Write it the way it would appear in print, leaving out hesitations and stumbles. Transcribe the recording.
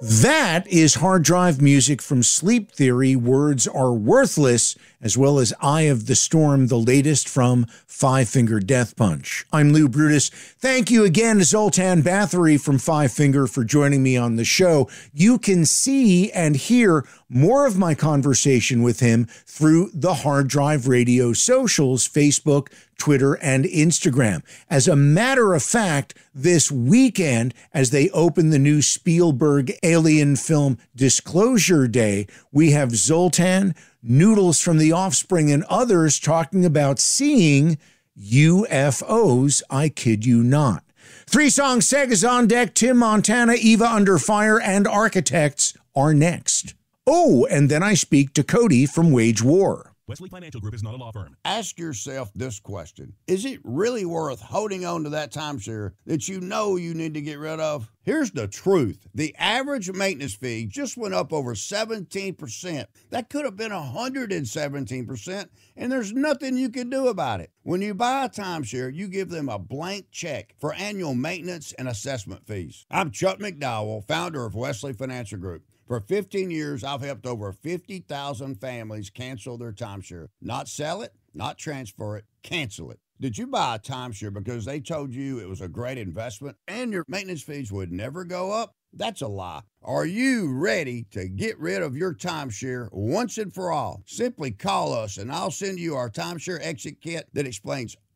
That is hard drive music from Sleep Theory, Words Are Worthless, as well as Eye of the Storm, the latest from Five Finger Death Punch. I'm Lou Brutus. Thank you again to Zoltan Bathory from Five Finger for joining me on the show. You can see and hear more of my conversation with him through the Hard Drive Radio socials, Facebook, Twitter, and Instagram. As a matter of fact, this weekend, as they open the new Spielberg alien film Disclosure Day, we have Zoltan, Noodles from The Offspring, and others talking about seeing UFOs, I kid you not. Three-song Sega's on deck. Tim Montana, Eva Under Fire, and Architects are next. Oh, and then I speak to Cody from Wage War. Wesley Financial Group is not a law firm. Ask yourself this question. Is it really worth holding on to that timeshare that you know you need to get rid of? Here's the truth. The average maintenance fee just went up over 17%. That could have been 117%, and there's nothing you can do about it. When you buy a timeshare, you give them a blank check for annual maintenance and assessment fees. I'm Chuck McDowell, founder of Wesley Financial Group. For 15 years, I've helped over 50,000 families cancel their timeshare. Not sell it, not transfer it, cancel it. Did you buy a timeshare because they told you it was a great investment and your maintenance fees would never go up? That's a lie. Are you ready to get rid of your timeshare once and for all? Simply call us and I'll send you our timeshare exit kit that explains